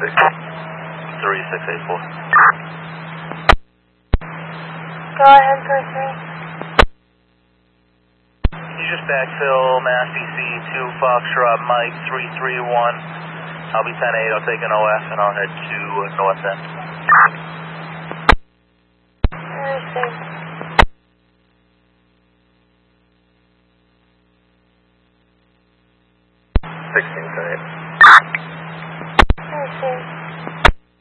3684. Go ahead, 33. You just backfill Mass DC 2 Foxtrot Mike 331. I'll be 10-8, I'll take an OF and I'll head to North End. Understood. 16-8.